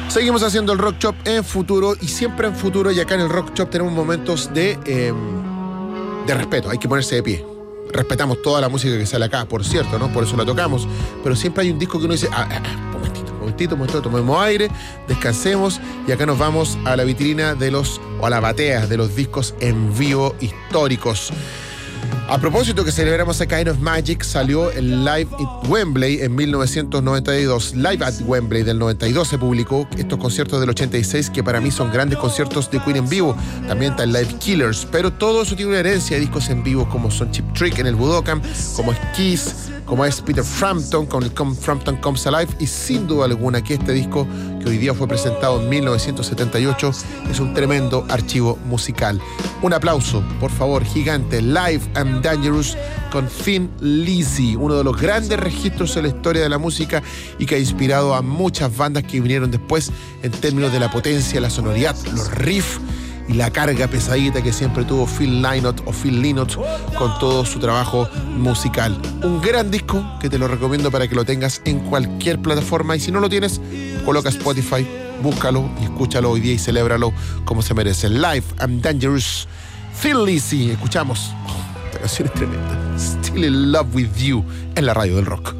Seguimos haciendo el Rock Shop en Futuro, y siempre en Futuro, y acá en el Rock Shop tenemos momentos de respeto. Hay que ponerse de pie. Respetamos toda la música que sale acá, por cierto, ¿no? Por eso la tocamos. Pero siempre hay un disco que uno dice, momentito, tomemos aire, descansemos, y acá nos vamos a la vitrina o a la batea de los discos en vivo históricos. A propósito que celebramos A Kind of Magic, salió el Live at Wembley en 1992. Live at Wembley del 92 se publicó. Estos conciertos del 86, que para mí son grandes conciertos de Queen en vivo. También está el Live Killers, pero todo eso tiene una herencia de discos en vivo, como son Cheap Trick en el Budokan, como es Kiss, como es Peter Frampton con el Frampton Comes Alive, y sin duda alguna que este disco, que hoy día fue presentado en 1978, es un tremendo archivo musical. Un aplauso, por favor, gigante. Live and Dangerous con Thin Lizzy, uno de los grandes registros en la historia de la música y que ha inspirado a muchas bandas que vinieron después en términos de la potencia, la sonoridad, los riffs y la carga pesadita que siempre tuvo Phil Lynott con todo su trabajo musical. Un gran disco que te lo recomiendo para que lo tengas en cualquier plataforma, y si no lo tienes, coloca Spotify, búscalo y escúchalo hoy día y celébralo como se merece. Live and Dangerous, Thin Lizzy. Escuchamos. Esta canción es tremenda. Still in Love with You en la radio del rock.